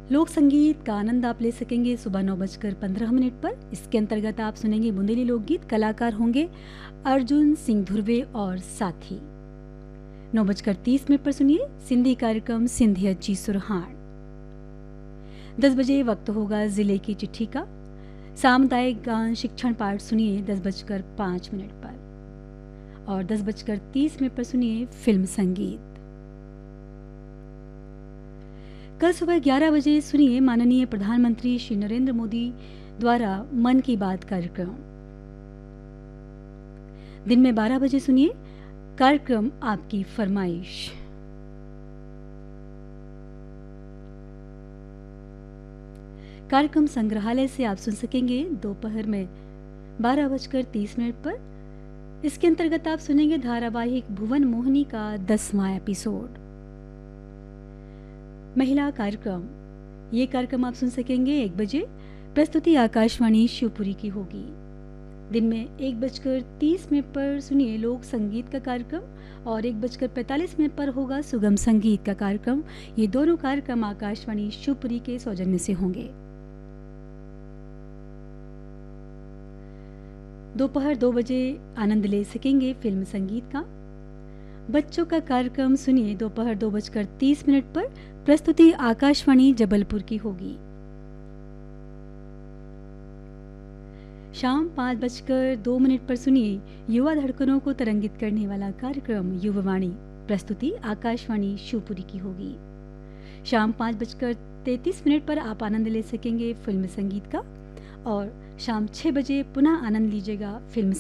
लोक संगीत का आनंद आप ले सकेंगे सुबह 9:15 पर। इसके अंतर्गत आप सुनेंगे बुंदेली लोकगीत। कलाकार होंगे अर्जुन सिंह धुर्वे और साथी। 9:30 पर सुनिए सिंधी कार्यक्रम सिंधी अज्जी सुरहान। 10 बजे वक्त होगा जिले की चिट्ठी का। सामुदायिक गान शिक्षण पाठ सुनिए 10:05 पर और 10:30 पर सुनिए फिल्म संगीत। कल सुबह 11 बजे सुनिए माननीय प्रधानमंत्री श्री नरेंद्र मोदी द्वारा मन की बात कार्यक्रम। दिन में 12 बजे सुनिए कार्यक्रम आपकी फरमाइश। कार्यक्रम संग्रहालय से आप सुन सकेंगे दोपहर में 12:30 पर। इसके अंतर्गत आप सुनेंगे धारावाहिक भुवन मोहिनी का 10वां एपिसोड। महिला कार्यक्रम, ये कार्यक्रम आप सुन सकेंगे 1 बजे। प्रस्तुति आकाशवाणी शिवपुरी की होगी। दिन में 1:30 पर सुनिए लोक संगीत का कार्यक्रम और 1:45 पर होगा सुगम संगीत का कार्यक्रम। ये दोनों कार्यक्रम आकाशवाणी शिवपुरी के सौजन्य से होंगे। दोपहर 2 बजे आनंद ले सकेंगे फिल्म संगीत का। बच्चों का कार्यक्रम सुनिए दोपहर 2:30 पर। प्रस्तुति आकाशवाणी जबलपुर की होगी। शाम 5:02 पर सुनिए युवा धड़कनों को तरंगित करने वाला कार्यक्रम युवावाणी। प्रस्तुति आकाशवाणी शिवपुरी की होगी। शाम 5:33 पर आप आनंद ले सकेंगे फिल्म संगीत का और शाम 6 बजे पुनः आनंद लीजिएगा फिल्म